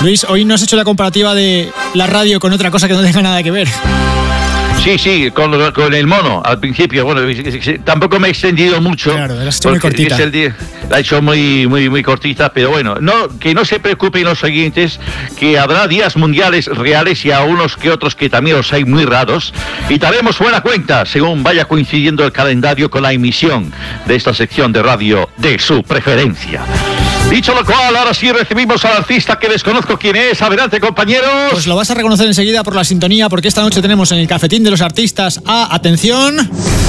Luis, hoy no has hecho la comparativa de la radio con otra cosa que no tenga nada que ver. Sí, con el mono al principio. Bueno, tampoco me he extendido mucho. Claro, la has hecho muy cortita. La he hecho muy cortita, pero bueno, que no se preocupen los oyentes, que habrá días mundiales reales y a unos que otros que también los hay muy raros. Y daremos buena cuenta, según vaya coincidiendo el calendario con la emisión de esta sección de radio de su preferencia. Dicho lo cual, ahora sí recibimos al artista que desconozco quién es. Adelante, compañeros. Pues lo vas a reconocer enseguida por la sintonía, porque esta noche tenemos en el cafetín de los artistas a, atención,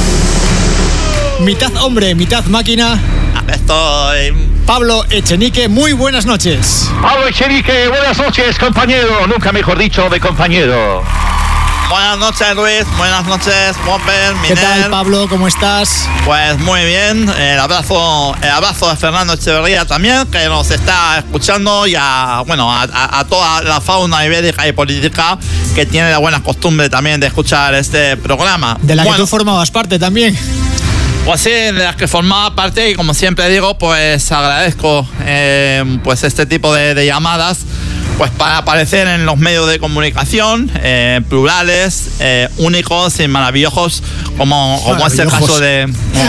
mitad hombre, mitad máquina. Estoy... Pablo Echenique, muy buenas noches. Pablo Echenique, buenas noches, compañero. Nunca mejor dicho de compañero. Buenas noches, Luis. Buenas noches, Popper, Miner. ¿Qué tal, Pablo? ¿Cómo estás? Pues muy bien. El abrazo de Fernando Echeverría también, que nos está escuchando, y a toda la fauna ibérica y política que tiene la buena costumbre también de escuchar este programa. De la que tú formabas parte también. Pues sí, de las que formaba parte, y como siempre digo, pues agradezco pues este tipo de llamadas, pues para aparecer en los medios de comunicación plurales, únicos y maravillosos, como es el caso de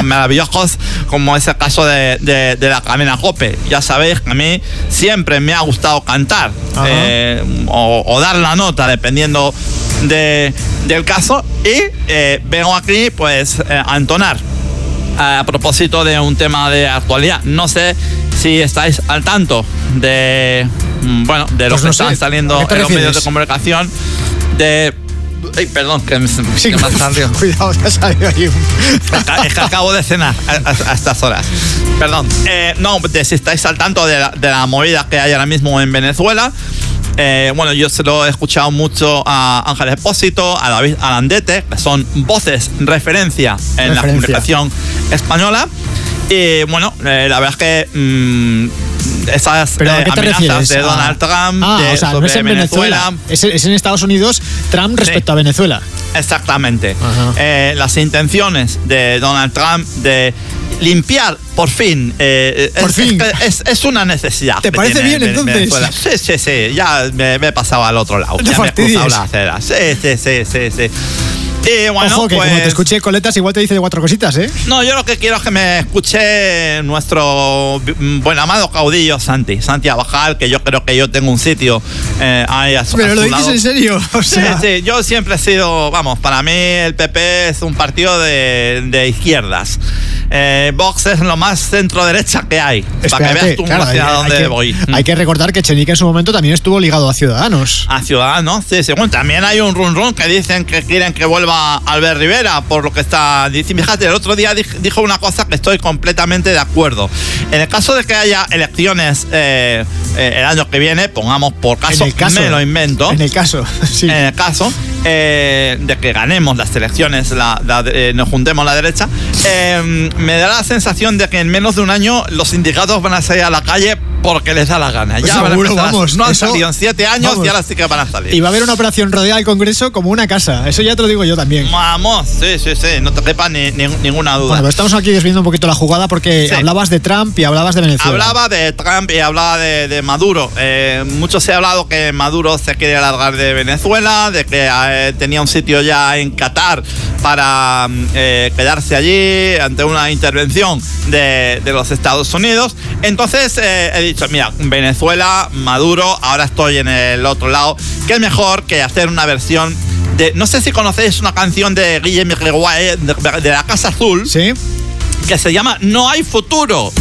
la cadena COPE. Ya sabéis que a mí siempre me ha gustado cantar o dar la nota, dependiendo del caso, y vengo aquí pues a entonar a propósito de un tema de actualidad. No sé si estáis al tanto de lo que está saliendo en los medios de comunicación Ay, perdón, que me ha salido. Cuidado, te ha salido ahí. Es que acabo de cenar a estas horas. Perdón. Si estáis al tanto de la movida que hay ahora mismo en Venezuela. Yo se lo he escuchado mucho a Ángel Expósito, a David Alandete, que son voces referencia en la comunicación española. Y la verdad es que esas amenazas de Donald Trump sobre no es en Venezuela. Es en Estados Unidos, Trump respecto a Venezuela. Exactamente. Las intenciones de Donald Trump de limpiar, por fin. Es una necesidad. ¿Te parece bien, entonces? Sí. Ya me he pasado al otro lado. Ya me he cruzado la acera. Sí. Y ojo, que como te escuché coletas, igual te dice 4 cositas, ¿eh? No, yo lo que quiero es que me escuche nuestro buen amado caudillo Santi Abascal, que yo creo que yo tengo un sitio ahí a su lado. ¿Pero lo dices en serio? O sea... Sí, yo siempre he sido, para mí el PP es un partido de izquierdas. Vox es lo más centro-derecha que hay. Espérate, para que veas tú hacia dónde voy. Hay que recordar que Echenique en su momento también estuvo ligado a Ciudadanos. A Ciudadanos, sí. Bueno, también hay un run que dicen que quieren que vuelva Albert Rivera, por lo que está diciendo. Fíjate, el otro día dijo una cosa que estoy completamente de acuerdo. En el caso de que haya elecciones el año que viene, pongamos por caso, me lo invento. En el caso, sí. En el caso de que ganemos las elecciones, nos juntemos la derecha, me da la sensación de que en menos de un año los sindicatos van a salir a la calle porque les da la gana. Pues ya seguro, vamos. No han salido en 7 años y ahora sí que van a salir. Y va a haber una operación rodeada del Congreso como una casa. Eso ya te lo digo yo también. Vamos, sí. No te quepa ninguna duda. Bueno, pero estamos aquí desviando un poquito la jugada porque hablabas de Trump y hablabas de Venezuela. Hablaba de Trump y hablaba de Maduro. Mucho se ha hablado que Maduro se quiere largar de Venezuela, de que tenía un sitio ya en Qatar para quedarse allí ante una intervención de los Estados Unidos. Entonces he dicho, mira, Venezuela, Maduro, ahora estoy en el otro lado. ¿Qué es mejor que hacer una versión no sé si conocéis una canción de Guillem Reguay de La Casa Azul? Sí. Que se llama No hay futuro.